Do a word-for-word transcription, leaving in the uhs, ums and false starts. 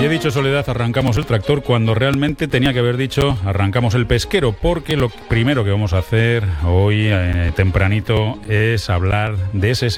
Y he dicho, Soledad, arrancamos el tractor cuando realmente tenía que haber dicho arrancamos el pesquero, porque lo primero que vamos a hacer hoy eh, tempranito es hablar de ese